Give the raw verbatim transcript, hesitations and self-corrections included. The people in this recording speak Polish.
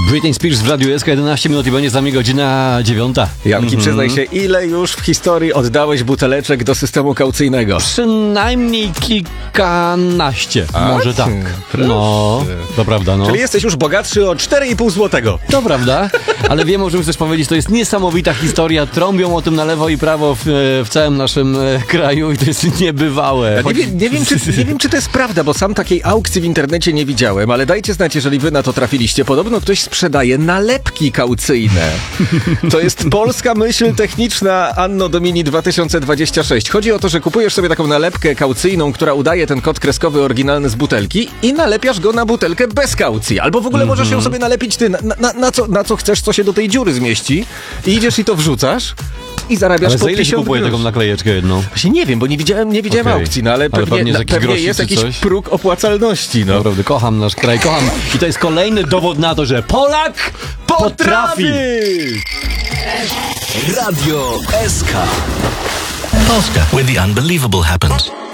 Britney Spears w Radiu S K jedenaście minut i będzie za mnie godzina dziewiąta. Janki, Mhm. przyznaj się, ile już w historii oddałeś buteleczek do systemu kaucyjnego? Przynajmniej kilkanaście, A, może tak. proszę. No, to prawda, no. Czyli jesteś już bogatszy o cztery i pół złotego. To prawda, ale wiem, o czym chcesz powiedzieć, to jest niesamowita historia, trąbią o tym na lewo i prawo w, w całym naszym e, kraju i to jest niebywałe. Ja nie, Choć- wie, nie, wiem, czy, nie wiem, czy to jest prawda, bo sam takiej aukcji w internecie nie widziałem, ale dajcie znać, jeżeli wy na to trafiliście. Podobno ktoś sprzedaje nalepki kaucyjne. To jest polska myśl techniczna Anno Domini dwa tysiące dwadzieścia sześć. Chodzi o to, że kupujesz sobie taką nalepkę kaucyjną, która udaje ten kod kreskowy oryginalny z butelki i nalepiasz go na butelkę bez kaucji. Albo w ogóle mm-hmm. możesz ją sobie nalepić ty, na, na, na, co, na co chcesz, co się do tej dziury zmieści. I idziesz i to wrzucasz i zarabiasz Ale po za ile się pięćdziesiąt kupuje groszy. taką naklejeczkę jedną? Właśnie nie wiem, bo nie widziałem, nie widziałem Okej. aukcji, no ale Ale pewnie, pewnie na, jest jakiś pewnie grosik jest czy jakiś coś? próg opłacalności, no. Naprawdę, kocham nasz kraj, kocham. I to jest kolejny dowód na to, że Polak potrafi! Radio S K. Polska, where the unbelievable happens.